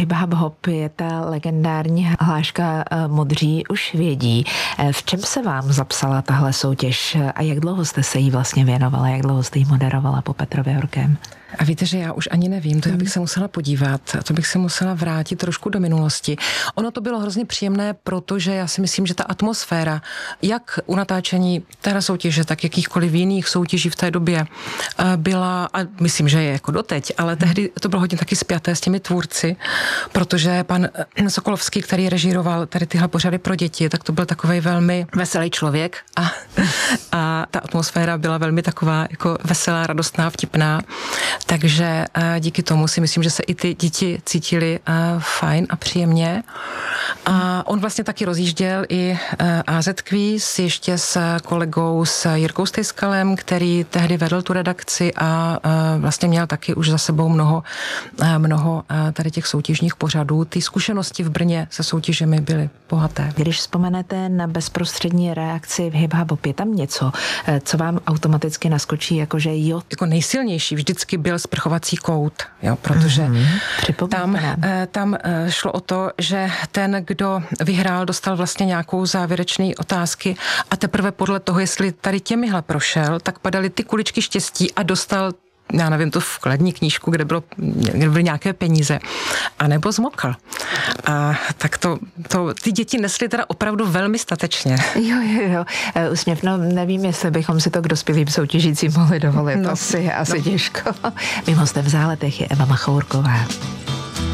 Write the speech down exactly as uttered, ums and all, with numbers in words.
Hip Hop Hop je ta legendární hláška Modří už vědí. V čem se vám zapsala tahle soutěž a jak dlouho jste se jí vlastně věnovala, jak dlouho jste jí moderovala po Petrově Horkém? A víte, že já už ani nevím, to já bych se musela podívat, to bych se musela vrátit trošku do minulosti. Ono to bylo hrozně příjemné, protože já si myslím, že ta atmosféra, jak u natáčení téhle soutěže, tak jakýchkoliv jiných soutěží v té době byla, a myslím, že je jako doteď, ale tehdy to bylo hodně taky spjaté s těmi tvůrci, protože pan Sokolovský, který režíroval tady tyhle pořady pro děti, tak to byl takovej velmi veselý člověk a, a ta atmosféra byla velmi taková jako veselá, radostná, vtipná. Takže díky tomu si myslím, že se i ty děti cítili fajn a příjemně. A on vlastně taky rozjížděl i á zet Quiz ještě s kolegou, s Jirkou Stejskalem, který tehdy vedl tu redakci a vlastně měl taky už za sebou mnoho, mnoho tady těch soutěžních pořadů. Ty zkušenosti v Brně se soutěžemi byly bohaté. Když vzpomenete na bezprostřední reakci v Hip Hop Hop, je tam něco, co vám automaticky naskočí, jakože jo? Jako nejsilnější vždycky byl sprchovací kout, jo, protože mm-hmm. tam, tam šlo o to, že ten, kdo vyhrál, dostal vlastně nějakou závěrečný otázky a teprve podle toho, jestli tady těmihle prošel, tak padaly ty kuličky štěstí a dostal, já nevím, to vkladní knížku, kde, bylo, kde byly nějaké peníze, anebo zmokl. A tak to, to ty děti nesly teda opravdu velmi statečně. Jo, jo, jo. Úsměv, no nevím, jestli bychom si to k dospělým soutěžícím mohli dovolit. No, asi, asi no. Těžko. Mým hostem v Záletech je Eva Machourková.